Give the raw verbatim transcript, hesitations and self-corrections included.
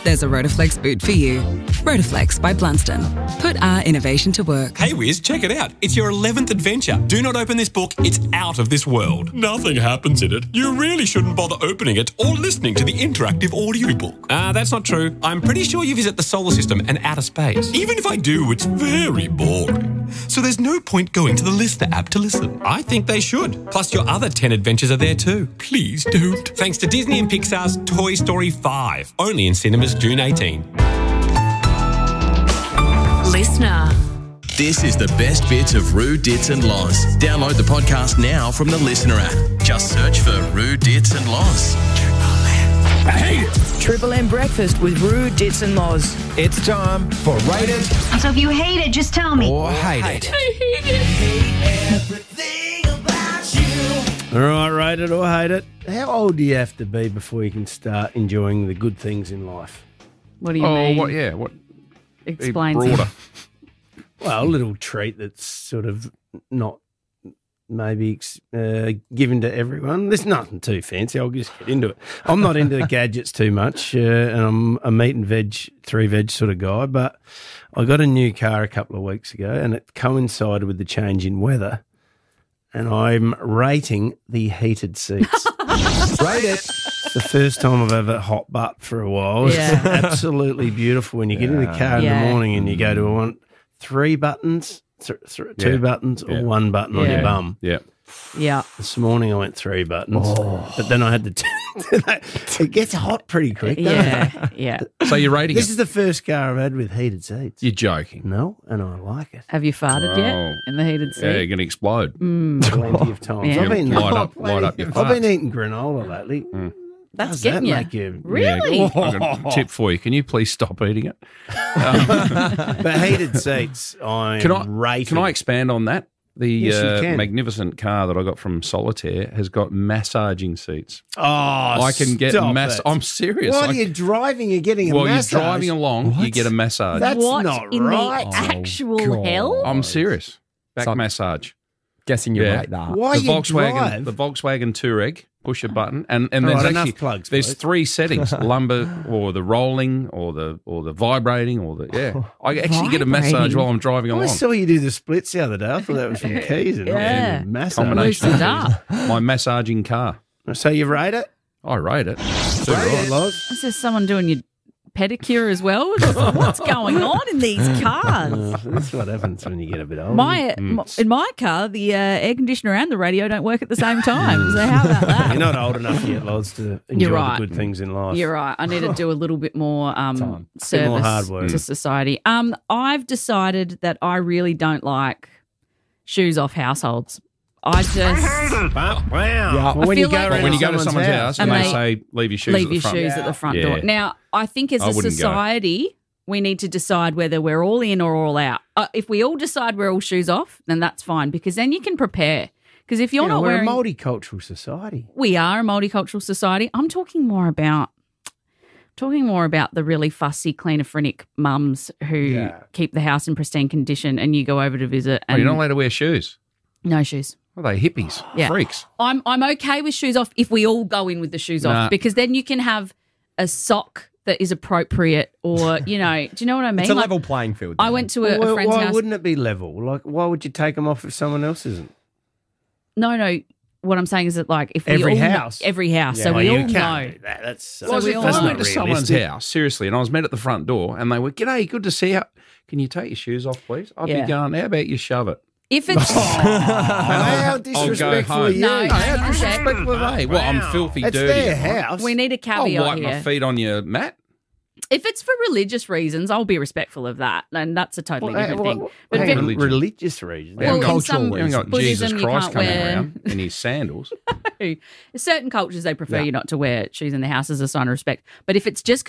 there's a Rotaflex boot for you. Rotaflex by Blunston. Put our innovation to work. Hey Wiz, check it out. It's your eleventh adventure. Do not open this book. It's out of this world. Nothing happens in it. You really shouldn't bother opening it or listening to the interactive audiobook. Ah, uh, that's not true. I'm pretty sure you visit the solar system and outer space. Even if I do, it's very boring. So there's no point going to the Listener app to listen. I think they should. Plus your other ten adventures are there too. Please don't. Thanks to Disney and Pixar's Toy Story five. Only in cinemas June eighteenth. Listener. This is the best bits of Roo, Dits and Loz. Download the podcast now from the Listener app. Just search for Roo, Dits and Loz. I hate it. Triple M breakfast with Roo, Dits and Loz. It's time for Rate It. So if you hate it, just tell me. Or hate it. I hate it. Hate everything about you. All right, rate it or hate it. How old do you have to be before you can start enjoying the good things in life? What do you oh, mean? what? Yeah, what? Explain. Broader. Well, a little treat that's sort of not maybe uh, given to everyone. There's nothing too fancy. I'll just get into it. I'm not into the gadgets too much, uh, and I'm a meat and veg, three veg sort of guy, but I got a new car a couple of weeks ago, and it coincided with the change in weather, and I'm rating the heated seats. Rate it. It's the first time I've ever hot butt for a while. It's Yeah. absolutely beautiful when you get in the car in Yeah. the morning and you go to one, three buttons, th- th- two Yeah. buttons, Yeah. or one button on Yeah. your bum. Yeah. Yeah. This morning I went three buttons, but then I had to. T- it gets hot pretty quick. doesn't it? Yeah. Yeah. So you're rating This it? is the first car I've had with heated seats. You're joking. No, and I like it. Have you farted yet Oh. in the heated seat? Yeah, you're going to explode. Plenty of times. Yeah. I've been Light up, light up your I've been farts. eating granola lately. That's Does getting that you. make you Really? Yeah, I've got a tip for you. Can you please stop eating it? But heated seats, I'm Can I rating. Can I expand on that? The Yes, you uh, can. magnificent car that I got from Solitaire has got massaging seats. Oh, I can get stop mass. it. I'm serious. While I- you're driving, you're getting a While massage. you're driving along, you get a massage. That's what not in right. the actual God. hell? I'm serious. Back So- massage. Guessing you Yeah. rate that. Why the you Volkswagen, drive? the Volkswagen Touareg. Push a button, and and All there's right, enough actually plugs, there's please. three settings: lumbar, or the rolling, or the or the vibrating, or the yeah. I actually get a massage Vibrating. while I'm driving I along. saw you do the splits the other day. I thought that was from Keys and Yeah. not massage. Combination. Loosen up. My massaging car. So you rate it? I rate it. All right, Loz. Is there someone doing your pedicure as well? What's going on in these cars? Uh, that's what happens when you get a bit older. My, Mm. in my car, the uh, air conditioner and the radio don't work at the same time. So how about that? You're not old enough yet, Loz, to enjoy You're right. the good things in life. You're right. I need to do a little bit more um, Time. service more hard work. to society. Um, I've decided that I really don't like shoes off households. I just Wow. Yeah. Well, when I you feel go like- But around when you go to someone's someone's house and, And they, they say leave your shoes leave at the your front. shoes at the front door. Yeah. Now, I think as I a wouldn't go. society, we need to decide whether we're all in or all out. Uh, if we all decide we're all shoes off, then that's fine because then you can prepare. Because if you're You know, not we're wearing, a multicultural society. we are a multicultural society. I'm talking more about talking more about the really fussy, cleanophrenic mums who Yeah. keep the house in pristine condition, and you go over to visit Oh, and you're not allowed to wear shoes. no shoes. Are they hippies? Yeah. Freaks. I'm I'm okay with shoes off if we all go in with the shoes Nah. off because then you can have a sock that is appropriate, or you know, do you know what I mean? It's a Like, level playing field. I then. went to a, Well, a friend's why house. wouldn't it be level? Like, why would you take them off if someone else isn't? No, no. What I'm saying is that like if we Every all know- house? every house, so Oh, we you all can't know. do that. That's, Well, that's, we all that's I know. not went to someone's realistic. house, seriously, and I was met at the front door, and they were, "G'day, good to see you. Can you take your shoes off, please?" I'd Yeah. be going, "How about you shove it?" If it's How I'll go disrespectful home. are you? No, No, how no, disrespectful are they? Well, I'm Wow. filthy It's dirty. their am I? house. we need a I'll caveat wipe here. my feet on your mat. If it's for religious reasons, I'll be respectful of that, and that's a totally Well, different uh, thing. well, But hang if on, it- Religion. religious reasons. We haven't Well, got, in some we haven't got Jesus Buddhism, you Christ can't coming wear- around in his sandals. certain cultures they prefer you not to wear shoes in the house as a sign of respect. But if it's just